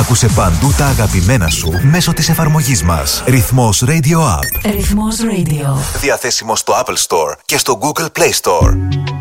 Άκουσε παντού τα αγαπημένα σου μέσω της εφαρμογής μας. Ρυθμός Radio App. Ρυθμός Radio. Διαθέσιμο στο Apple Store και στο Google Play Store.